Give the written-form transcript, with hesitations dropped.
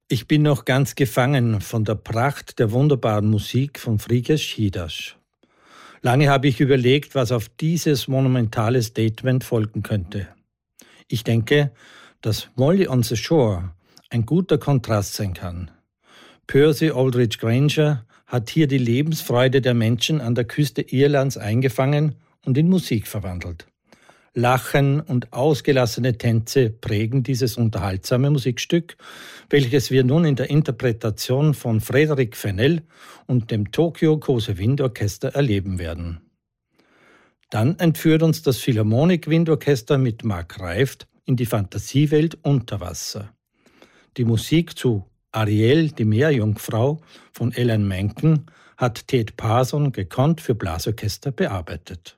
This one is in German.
Ich bin noch ganz gefangen von der Pracht der wunderbaren Musik von Frigyes Hidas. Lange habe ich überlegt, was auf dieses monumentale Statement folgen könnte. Ich denke, dass Molly on the Shore ein guter Kontrast sein kann. Percy Aldridge Granger hat hier die Lebensfreude der Menschen an der Küste Irlands eingefangen und in Musik verwandelt. Lachen und ausgelassene Tänze prägen dieses unterhaltsame Musikstück, welches wir nun in der Interpretation von Frédéric Fennell und dem Tokyo Kose Wind Orchester erleben werden. Dann entführt uns das Philharmonic Windorchester mit Mark Reift in die Fantasiewelt unter Wasser. Die Musik zu Ariel, die Meerjungfrau von Alan Menken hat Ted Parson gekonnt für Blasorchester bearbeitet.